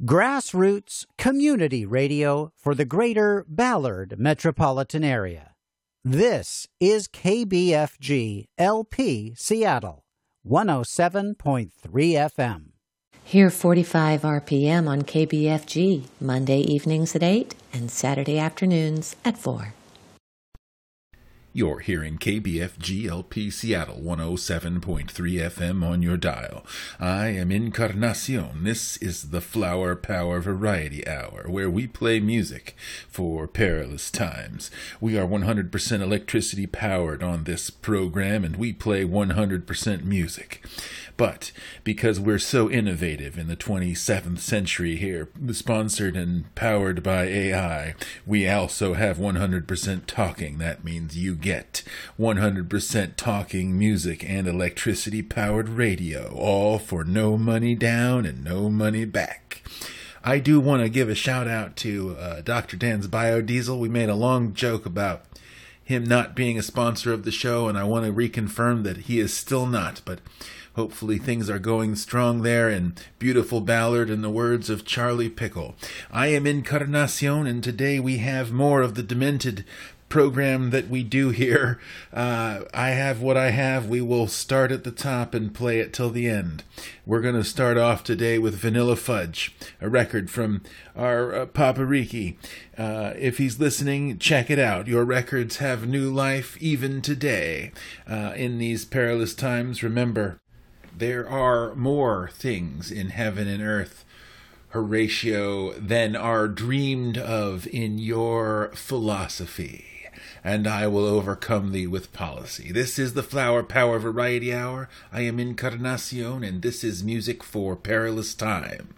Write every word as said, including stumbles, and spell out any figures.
Grassroots community radio for the greater Ballard metropolitan area. This is K B F G L P Seattle, one oh seven point three F M. Hear forty-five R P M on K B F G, Monday evenings at eight and Saturday afternoons at four. You're hearing K B F G L P Seattle, one oh seven point three F M on your dial. I am Encarnacion. This is the Flower Power Variety Hour, where we play music for perilous times. We are one hundred percent electricity powered on this program, and we play one hundred percent music. But because we're so innovative in the twenty-seventh century here, sponsored and powered by A I, we also have one hundred percent talking. That means you get one hundred percent talking music and electricity-powered radio, all for no money down and no money back. I do want to give a shout-out to uh, Doctor Dan's Biodiesel. We made a long joke about him not being a sponsor of the show, and I want to reconfirm that he is still not, but hopefully things are going strong there in beautiful Ballard, in the words of Charlie Pickle. I am Encarnacion, and today we have more of the demented program that we do here. Uh, I have what I have. We will start at the top and play it till the end. We're going to start off today with Vanilla Fudge, a record from our uh, Papa Ricky. Uh, if he's listening, check it out. Your records have new life even today. Uh, in these perilous times, remember, there are more things in heaven and earth, Horatio, than are dreamed of in your philosophy, and I will overcome thee with policy. This is the Flower Power Variety Hour. I am Encarnacion, and this is music for perilous times.